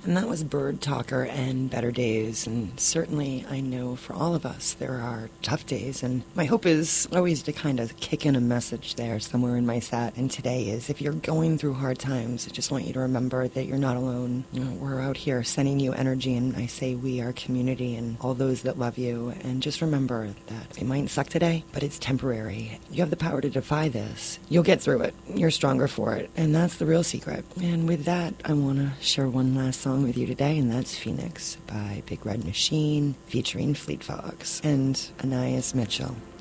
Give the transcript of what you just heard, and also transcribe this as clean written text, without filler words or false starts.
And that was Bird Talker and Better Days. And certainly I know for all of us there are tough days. And my hope is always to kind of kick in a message there somewhere in my set. And today is if you're going through hard times, I just want you to remember that you're not alone. You know, we're out here sending you energy. And I say we, our community, and all those that love you. And just remember that it might suck today, but it's temporary. You have the power to defy this. You'll get through it. You're stronger for it. And that's the real secret. And with that, I want to share one last song with you today, and that's Phoenix by Big Red Machine featuring Fleet Fox and Anais Mitchell.